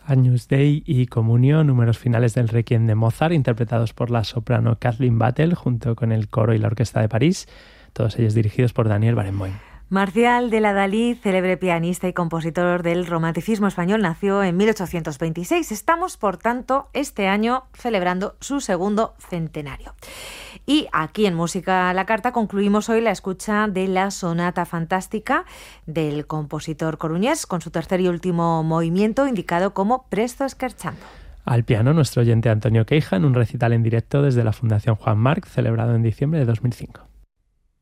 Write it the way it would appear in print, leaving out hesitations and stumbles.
Agnus Dei y Comunio, números finales del Requiem de Mozart, interpretados por la soprano Kathleen Battle junto con el coro y la Orquesta de París, todos ellos dirigidos por Daniel Barenboim. Marcial de la Dalí, célebre pianista y compositor del romanticismo español, nació en 1826. Estamos, por tanto, este año celebrando su segundo centenario. Y aquí en Música a la Carta concluimos hoy la escucha de la Sonata Fantástica del compositor coruñés, con su tercer y último movimiento indicado como Presto scherzando. Al piano, nuestro oyente Antonio Queija, en un recital en directo desde la Fundación Juan Marc, celebrado en diciembre de 2005.